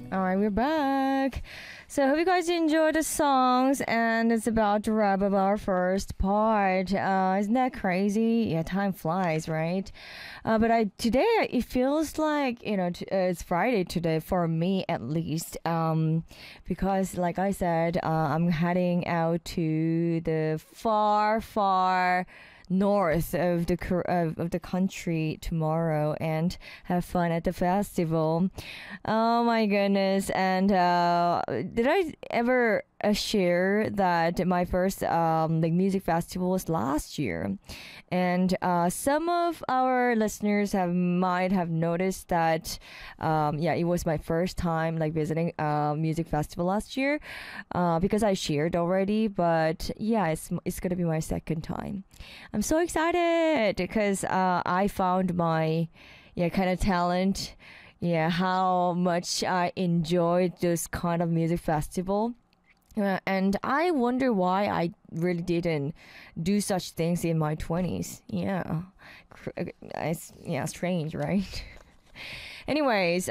All right, we're back. So, hope you guys enjoyed the songs, and it's about to wrap up our first part. Isn't that crazy? Yeah, time flies, right? But I today it feels like it's Friday today for me at least. Because like I said, I'm heading out to the far, far north of of the country tomorrow and have fun at the festival. Oh my goodness. And did I ever share that my first like music festival was last year? And some of our listeners have might have noticed that yeah, it was my first time like visiting a music festival last year because I shared already. But yeah, it's gonna be my second time. I'm so excited because I found my yeah kind of talent, yeah, how much I enjoyed this kind of music festival. And I wonder why I really didn't do such things in my 20s. Yeah. Yeah, strange, right? Anyways,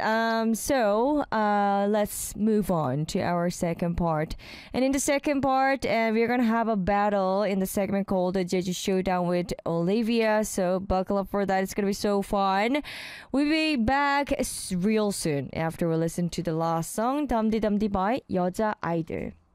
let's move on to our second part. And in the second part, we're gonna have a battle in the segment called the Jeju Showdown with Olivia. So buckle up for that. It's gonna be so fun. We'll be back real soon after we listen to the last song, Damdi Damdi by 여자 아이들.